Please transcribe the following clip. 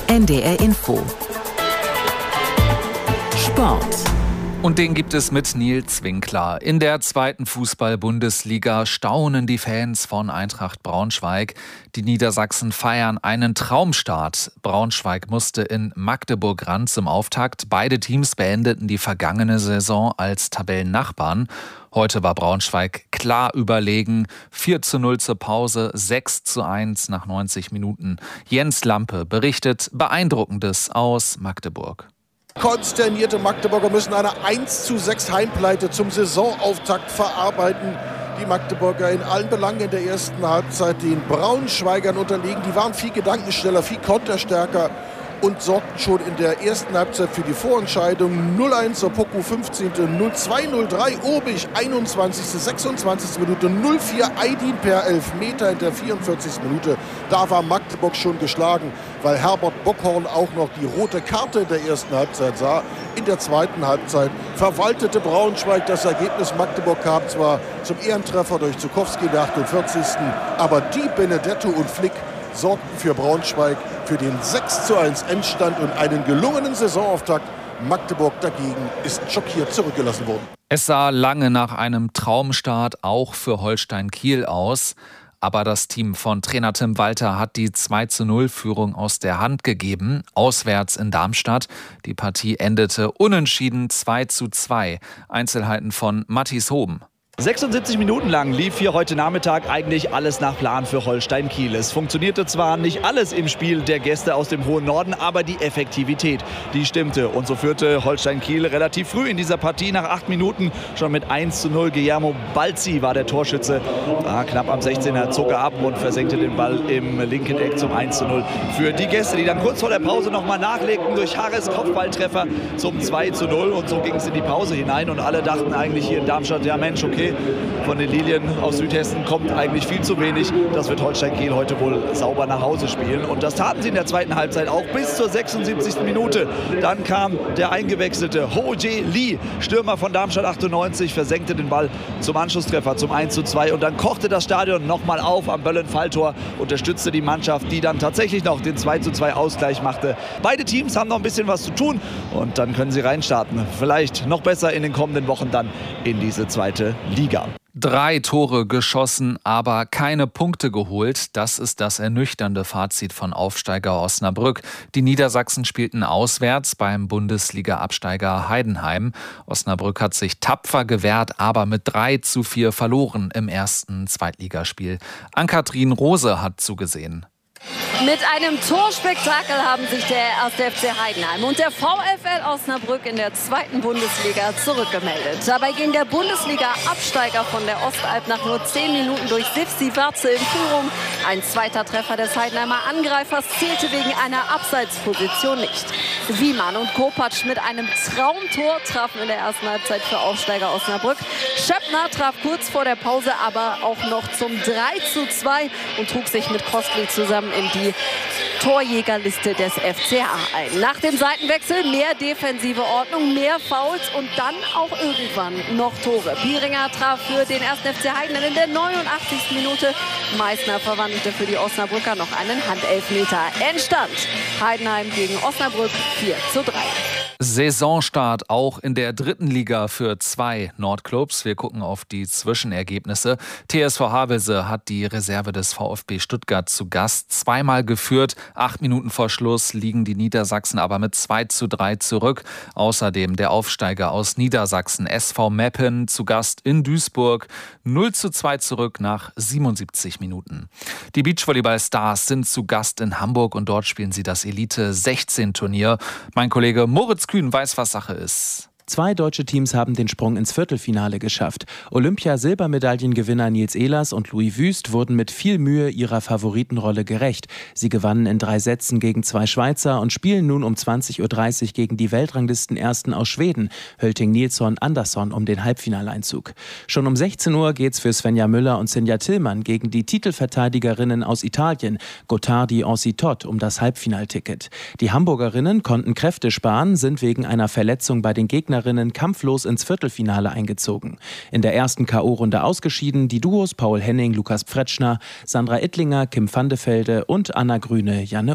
NDR Info Sport. Und den gibt es mit Nils Winkler. In der zweiten Fußball-Bundesliga staunen die Fans von Eintracht Braunschweig. Die Niedersachsen feiern einen Traumstart. Braunschweig musste in Magdeburg ran zum Auftakt. Beide Teams beendeten die vergangene Saison als Tabellennachbarn. Heute war Braunschweig klar überlegen. 4:0 zur Pause, 6:1 nach 90 Minuten. Jens Lampe berichtet Beeindruckendes aus Magdeburg. Konsternierte Magdeburger müssen eine 1:6 Heimpleite zum Saisonauftakt verarbeiten. Die Magdeburger in allen Belangen in der ersten Halbzeit den Braunschweigern unterlegen. Die waren viel gedankenschneller, viel konterstärker und sorgten schon in der ersten Halbzeit für die Vorentscheidung. 0:1 Opoku 15., 0:2, 0:3 Obich 21., 26. Minute, 0:4 Aydin per Elfmeter in der 44. Minute. Da war Magdeburg schon geschlagen, weil Herbert Bockhorn auch noch die rote Karte in der ersten Halbzeit sah. In der zweiten Halbzeit verwaltete Braunschweig das Ergebnis. Magdeburg kam zwar zum Ehrentreffer durch Zukowski in der 48., aber die Benedetto und Flick sorgten für Braunschweig für den 6:1 Endstand und einen gelungenen Saisonauftakt. Magdeburg dagegen ist schockiert zurückgelassen worden. Es sah lange nach einem Traumstart auch für Holstein Kiel aus. Aber das Team von Trainer Tim Walter hat die 2:0-Führung aus der Hand gegeben, auswärts in Darmstadt. Die Partie endete unentschieden 2:2. Einzelheiten von Mathis Hoben. 76 Minuten lang lief hier heute Nachmittag eigentlich alles nach Plan für Holstein Kiel. Es funktionierte zwar nicht alles im Spiel der Gäste aus dem hohen Norden, aber die Effektivität, die stimmte. Und so führte Holstein Kiel relativ früh in dieser Partie nach 8 Minuten schon mit 1:0. Guillermo Balzi war der Torschütze. Knapp am 16er zog er ab und versenkte den Ball im linken Eck zum 1:0 für die Gäste, die dann kurz vor der Pause nochmal nachlegten durch Harris Kopfballtreffer zum 2:0. Und so ging es in die Pause hinein und alle dachten eigentlich hier in Darmstadt, ja Mensch, okay, von den Lilien aus Südhessen kommt eigentlich viel zu wenig. Das wird Holstein Kiel heute wohl sauber nach Hause spielen. Und das taten sie in der zweiten Halbzeit auch bis zur 76. Minute. Dann kam der eingewechselte Ho Jae Lee, Stürmer von Darmstadt 98, versenkte den Ball zum Anschlusstreffer zum 1:2. Und dann kochte das Stadion nochmal auf am Böllen-Falltor, unterstützte die Mannschaft, die dann tatsächlich noch den 2:2 Ausgleich machte. Beide Teams haben noch ein bisschen was zu tun und dann können sie reinstarten. Vielleicht noch besser in den kommenden Wochen dann in diese zweite Liga. 3 Tore geschossen, aber keine Punkte geholt. Das ist das ernüchternde Fazit von Aufsteiger Osnabrück. Die Niedersachsen spielten auswärts beim Bundesliga-Absteiger Heidenheim. Osnabrück hat sich tapfer gewehrt, aber mit 3:4 verloren im ersten Zweitligaspiel. Ann-Kathrin Rose hat zugesehen. Mit einem Torspektakel haben sich der 1. FC Heidenheim und der VfL Osnabrück in der zweiten Bundesliga zurückgemeldet. Dabei ging der Bundesliga-Absteiger von der Ostalb nach nur 10 Minuten durch Sivsi Warze in Führung. Ein zweiter Treffer des Heidenheimer Angreifers zählte wegen einer Abseitsposition nicht. Wiemann und Kopacz mit einem Traumtor trafen in der ersten Halbzeit für Aufsteiger Osnabrück. Schöppner traf kurz vor der Pause aber auch noch zum 3:2 und trug sich mit Kostli zusammen in die Torjägerliste des FCA ein. Nach dem Seitenwechsel mehr defensive Ordnung, mehr Fouls und dann auch irgendwann noch Tore. Pieringer traf für den 1. FC Heidenheim in der 89. Minute. Meißner verwandelte für die Osnabrücker noch einen Handelfmeter. Endstand Heidenheim gegen Osnabrück 4:3. Saisonstart auch in der dritten Liga für 2 Nordclubs. Wir gucken auf die Zwischenergebnisse. TSV Havelse hat die Reserve des VfB Stuttgart zu Gast zweimal geführt. 8 Minuten vor Schluss liegen die Niedersachsen aber mit 2:3 zurück. Außerdem der Aufsteiger aus Niedersachsen, SV Meppen, zu Gast in Duisburg. 0:2 zurück nach 77 Minuten. Die Beachvolleyball-Stars sind zu Gast in Hamburg und dort spielen sie das Elite-16-Turnier. Mein Kollege Moritz Kühn weiß, was Sache ist. 2 deutsche Teams haben den Sprung ins Viertelfinale geschafft. Olympia-Silbermedaillengewinner Nils Ehlers und Louis Wüst wurden mit viel Mühe ihrer Favoritenrolle gerecht. Sie gewannen in 3 Sätzen gegen 2 Schweizer und spielen nun um 20:30 Uhr gegen die Weltranglistenersten aus Schweden, Hölting Nilsson Andersson, um den Halbfinaleinzug. Schon um 16 Uhr geht's für Svenja Müller und Sinja Tillmann gegen die Titelverteidigerinnen aus Italien, Gottardi Ancitot, um das Halbfinalticket. Die Hamburgerinnen konnten Kräfte sparen, sind wegen einer Verletzung bei den Gegnerinnen kampflos ins Viertelfinale eingezogen. In der ersten K.O.-Runde ausgeschieden die Duos Paul Henning, Lukas Pfretschner, Sandra Ittlinger, Kim van de Velde und Anna Grüne, Janne